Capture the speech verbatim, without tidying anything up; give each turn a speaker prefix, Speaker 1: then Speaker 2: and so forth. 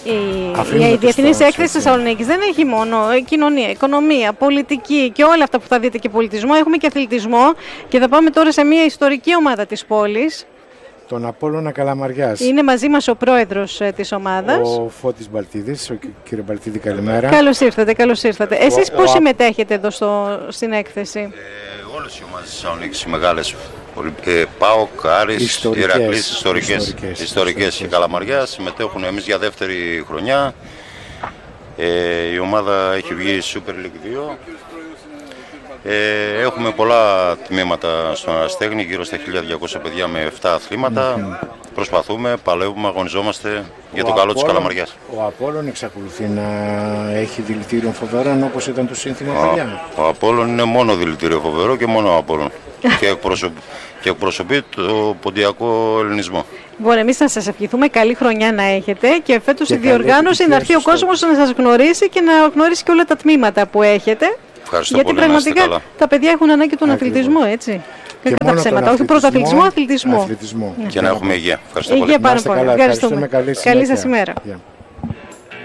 Speaker 1: Η, η Διεθνής Έκθεση της Θεσσαλονίκης δεν έχει μόνο κοινωνία, οικονομία, πολιτική και όλα αυτά που θα δείτε και πολιτισμό. Έχουμε και αθλητισμό και θα πάμε τώρα σε μια ιστορική ομάδα της πόλης.
Speaker 2: Τον Απόλλωνα Καλαμαριάς.
Speaker 1: Είναι μαζί μας ο πρόεδρος ε, της ομάδας.
Speaker 2: Ο Φώτης Μπαλτίδης. Ο κύριε Μπαλτίδη, καλημέρα.
Speaker 1: Καλώς ήρθατε, καλώς ήρθατε. Εσείς πώς συμμετέχετε εδώ στο, στην έκθεση?
Speaker 3: Ε, όλες οι ομάδες της Θεσσαλονίκης, οι μεγάλες. Ε, ΠΑΟΚ, Άρης, Ηρακλής, ιστορικές, ιστορικές, ιστορικές και Καλαμαριά συμμετέχουν. Εμείς για δεύτερη χρονιά. Ε, η ομάδα έχει βγει Super League δύο. Ε, έχουμε πολλά τμήματα στον Αστέχνη, γύρω στα χίλια διακόσια παιδιά με επτά αθλήματα. Mm-hmm. Προσπαθούμε, παλεύουμε, αγωνιζόμαστε για το ο καλό Απόλλων, της Καλαμαριάς.
Speaker 2: Ο Απόλλων εξακολουθεί να έχει δηλητήριο φοβερό όπως ήταν το σύνθημα παλιά.
Speaker 3: Ο, ο Απόλλων είναι μόνο δηλητήριο φοβερό και μόνο ο Απόλλων. και, εκπροσωπεί, και εκπροσωπεί το ποντιακό ελληνισμό.
Speaker 1: Λοιπόν, εμείς να σας ευχηθούμε καλή χρονιά να έχετε και φέτος η διοργάνωση να έρθει ο κόσμος να σας γνωρίσει και να γνωρίσει και όλα τα τμήματα που έχετε.
Speaker 3: Ευχαριστώ
Speaker 1: γιατί
Speaker 3: πολύ,
Speaker 1: πραγματικά τα παιδιά έχουν ανάγκη τον αθλητισμό, έτσι. Και κατά ψέματα, όχι πρωταθλητισμό, αθλητισμό.
Speaker 2: αθλητισμό.
Speaker 3: Και να έχουμε υγεία. Ευχαριστώ
Speaker 1: υγεία
Speaker 3: πολύ.
Speaker 1: Πάρα πολύ.
Speaker 2: Ευχαριστούμε.
Speaker 1: Καλή σας ημέρα.
Speaker 2: Yeah.